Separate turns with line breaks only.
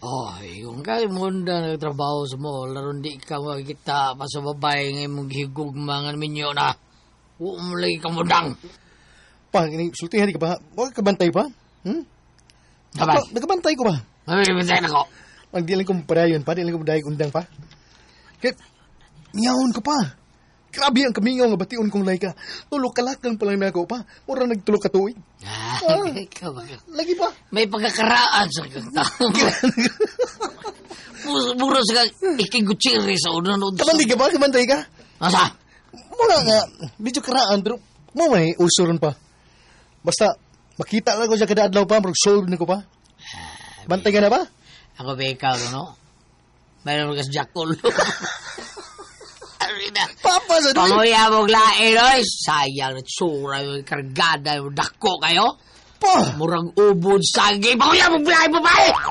Ay, kung kayo munda nagtrabaho sa mall, laro di ka makikita pa sa babae ngayon mong gihigog mga minyo na umulay ka mundang.
Pa, sultihan ka ba? Huwag kabantay pa?
Kabay?
Nagabantay ko ba?
Mabibintay na ko.
Ang di lang kong padayon pa, di lang kong dahil undang pa. Kaya, miyahon ko pa. Grabe ang kamingaw nga bation kong layka. Tulog kalakang pa lang na ako pa. Mura nagtulog ka tuwing.
Ikaw ba?
Lagi pa.
May pagkakaraan sa kang tao. Mura sa ikigutsiri sa unang-unang.
Kabantay ka ba? Kabantay ka?
Asa?
Mura nga, medyo karaan, pero mo may ulsuron pa. Basta, makita lang ko siya kada adlaw pa, mag-solve na ko pa. Bantay ka na ba?
Ako ba ikaw, no? Mayroon ka sa Jackal.
Papa, sa doon.
Pamuya mong lain, oy. Sayang na tsura yung kargada yung dako kayo.
Pa!
Murang ubod sa pamuya mong lain, babae!